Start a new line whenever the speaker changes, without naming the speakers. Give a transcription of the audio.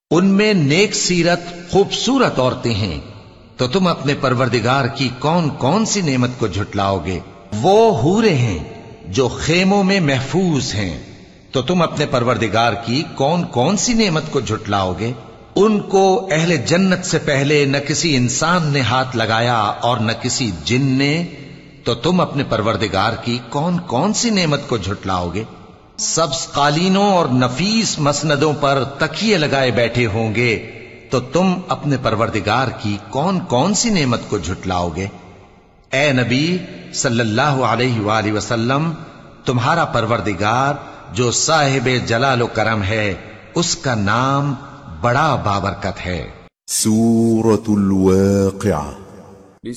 उनमें नेक सीरत खूबसूरत औरतें हैं, तो तुम अपने परवरदिगार की कौन कौन सी नेमत को झुटलाओगे? वो हूरे हैं जो खेमों में महफूज हैं, तो तुम अपने परवरदिगार की कौन कौन सी नेमत को झुटलाओगे? उनको अहले जन्नत से पहले न किसी इंसान ने हाथ लगाया और न किसी जिन ने, तो तुम अपने परवरदिगार की कौन कौन सी नेमत को झुटलाओगे? सब्ज कालीनों और नफीस मसनदों पर तकिए लगाए बैठे होंगे, तो तुम अपने परवरदिगार की कौन कौन सी नेमत को झुटलाओगे? ए नबी सल्लल्लाहु अलैहि वसल्लम, तुम्हारा परवरदिगार जो साहिबे जलाल करम है, उसका नाम बड़ा बाबरकत है।
सूरतुल वाक़िआ।